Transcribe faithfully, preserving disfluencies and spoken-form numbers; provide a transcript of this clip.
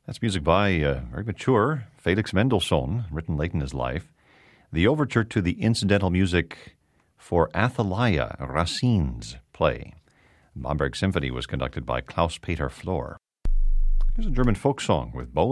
That's music by uh, very mature Felix Mendelssohn, written late in his life. The overture to the incidental music for Athaliah, Racine's play. The Bamberg Symphony was conducted by Klaus-Peter Flohr. Here's a German folk song with Bo